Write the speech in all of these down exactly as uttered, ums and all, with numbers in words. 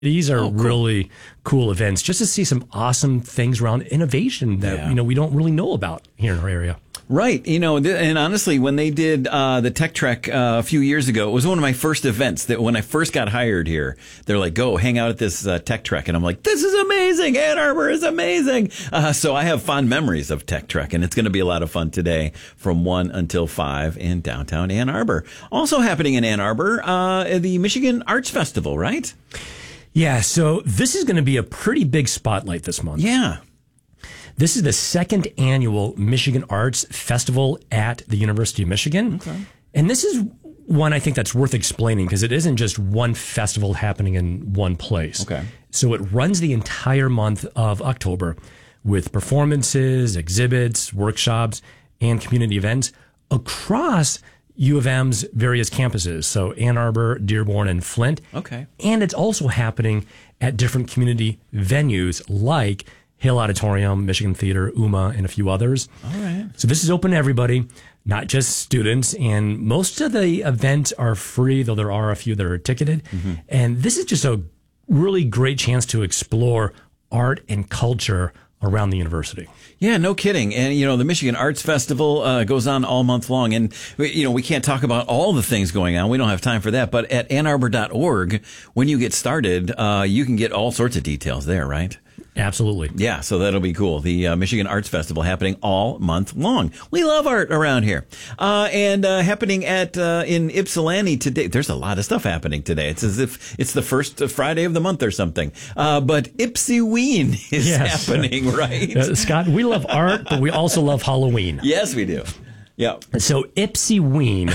These are oh, cool. really cool events just to see some awesome things around innovation that, yeah. you know, we don't really know about here in our area. Right. You know, th- and honestly, when they did uh, the Tech Trek uh, a few years ago, it was one of my first events that when I first got hired here, they're like, go hang out at this uh, Tech Trek. And I'm like, this is amazing. Ann Arbor is amazing. Uh, so I have fond memories of Tech Trek, and it's going to be a lot of fun today from one until five in downtown Ann Arbor. Also happening in Ann Arbor, uh, the Michigan Arts Festival, right? Yeah. So this is going to be a pretty big spotlight this month. Yeah. This is the second annual Michigan Arts Festival at the University of Michigan. Okay. And this is one I think that's worth explaining because it isn't just one festival happening in one place. Okay. So it runs the entire month of October with performances, exhibits, workshops, and community events across U of M's various campuses. So Ann Arbor, Dearborn, and Flint. Okay. And it's also happening at different community venues like Hill Auditorium, Michigan Theater, U M A, and a few others. All right. So this is open to everybody, not just students. And most of the events are free, though there are a few that are ticketed. Mm-hmm. And this is just a really great chance to explore art and culture around the university. Yeah, no kidding. And, you know, the Michigan Arts Festival uh, goes on all month long. And, we, you know, we can't talk about all the things going on. We don't have time for that. But at ann arbor dot org, when you get started, uh, you can get all sorts of details there, right? Absolutely. Yeah, so that'll be cool. The uh, Michigan Arts Festival happening all month long. We love art around here. Uh, and uh, happening at uh, in Ypsilanti today. There's a lot of stuff happening today. It's as if it's the first Friday of the month or something. Uh, but Ipsyween is yes. happening, right? Uh, Scott, we love art, but we also love Halloween. Yes, we do. Yeah. So Ipsyween,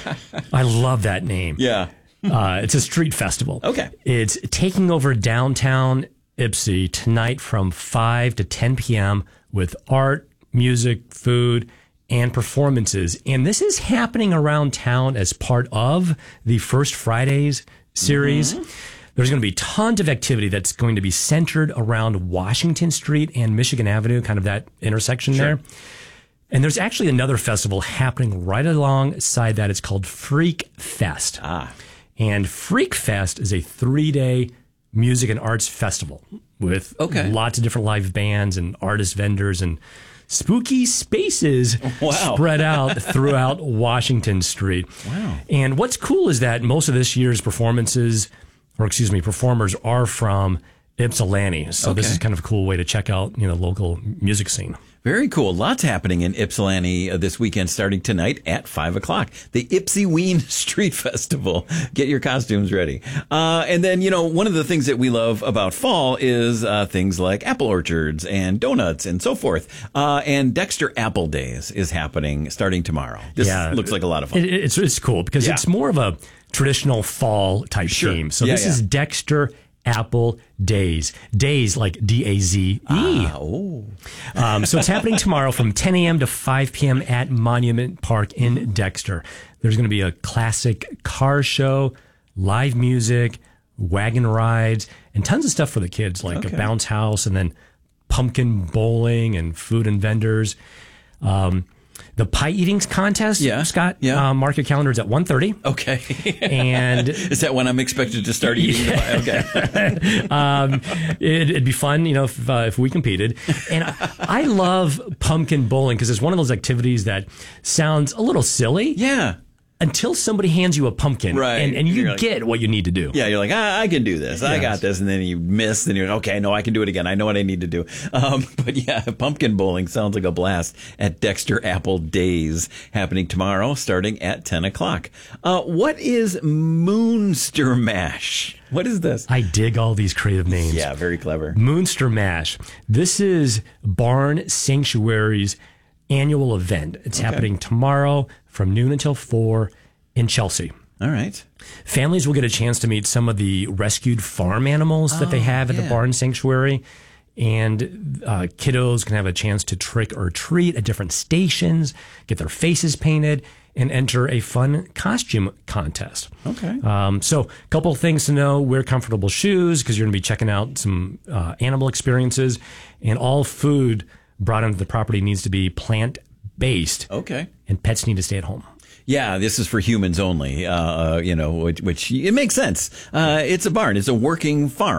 I love that name. Yeah. Uh, it's a street festival. Okay. It's taking over downtown Ypsi tonight from five to ten p.m. with art, music, food, and performances. And this is happening around town as part of the First Fridays series. Mm-hmm. There's going to be tons of activity that's going to be centered around Washington Street and Michigan Avenue, kind of that intersection sure. there. And there's actually another festival happening right alongside that. It's called Freak Fest. Ah. And Freak Fest is a three-day music and arts festival with okay. lots of different live bands and artist vendors and spooky spaces wow. spread out throughout Washington Street. Wow. And what's cool is that most of this year's performances, or excuse me, performers are from Ypsilanti. So okay. this is kind of a cool way to check out, you know, the local music scene. Very cool. Lots happening in Ypsilanti uh, this weekend, starting tonight at five o'clock. The Ipsyween Street Festival. Get your costumes ready. Uh, and then, you know, one of the things that we love about fall is uh, things like apple orchards and donuts and so forth. Uh, and Dexter Apple Days is happening starting tomorrow. This yeah, looks like a lot of fun. It, it's, it's cool because yeah. it's more of a traditional fall type sure. theme. So yeah, this yeah. is Dexter Apple Days. Days like D A Z E. Ah, oh. um, so it's happening tomorrow from ten a.m. to five p.m. at Monument Park in Dexter. There's going to be a classic car show, live music, wagon rides, and tons of stuff for the kids, like okay. a bounce house and then pumpkin bowling and food and vendors. Um, The pie eating contest, yeah. Scott, yeah. Uh, mark your calendars at one thirty. Okay. And is that when I'm expected to start eating yeah. the pie? Okay. um, it, it'd be fun, you know, if, uh, if we competed. And I, I love pumpkin bowling because it's one of those activities that sounds a little silly. Yeah. Until somebody hands you a pumpkin, right. and, and you like, get what you need to do. Yeah, you're like, ah, I can do this. I yes. got this. And then you miss, and you're like, okay, no, I can do it again. I know what I need to do. Um, but yeah, pumpkin bowling sounds like a blast at Dexter Apple Days, happening tomorrow starting at ten o'clock. Uh, what is Moonster Mash? What is this? I dig all these creative names. Yeah, very clever. Moonster Mash. This is Barn Sanctuary's annual event. It's okay. happening tomorrow from noon until four in Chelsea. All right. Families will get a chance to meet some of the rescued farm animals oh, that they have at yeah. the Barn Sanctuary. And uh, kiddos can have a chance to trick or treat at different stations, get their faces painted, and enter a fun costume contest. Okay. Um, so a couple of things to know. Wear comfortable shoes because you're going to be checking out some uh, animal experiences. And all food brought onto the property needs to be plant-based. Okay. And pets need to stay at home. Yeah, this is for humans only. Uh, you know, which, which it makes sense. Uh, it's a barn. It's a working farm.